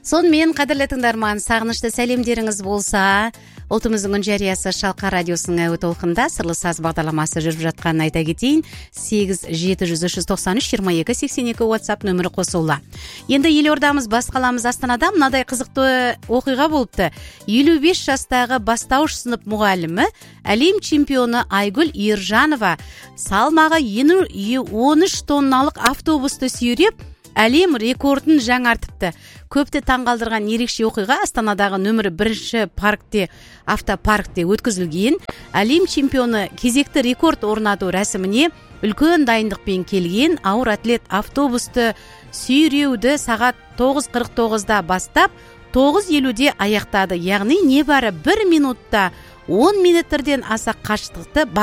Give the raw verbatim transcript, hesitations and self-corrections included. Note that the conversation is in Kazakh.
Сонымен қадірлі тыңдарман, сағынышты сәлемдеріңіз болса, ұлтымыздың үн жариясы Шалқар радиосының әуе толқында сырлы саз бағдарламасы жүріп жатқанын айта кетейін. сегіз жеті жүз үш жүз тоқсан үш жиырма екі сексен екі WhatsApp нөмірі қосылды. Енді елордамыз, бас қаламыз Астанада мынадай қызықты оқиға болыпты. елу бес жастағы бастауыш сынып мұғалімі, әлем чемпионы Айгүл Ержанова салмағы он үш тонналық автобусты сүйреп әлем рекордын жаңартыпты. Көпті таңғалдырған ерекше оқиға Астанадағы нөмірі бірінші паркте, автопаркте өткізілген. Әлем чемпионы кезекті рекорд орнату рәсіміне үлкен дайындықпен келген. Ауыр атлет автобусты сүйреуді сағат тоғыз қырық тоғызда бастап тоғыз елуде аяқтады. Яғни небәрі бір минутта он метрден аса қашықтықты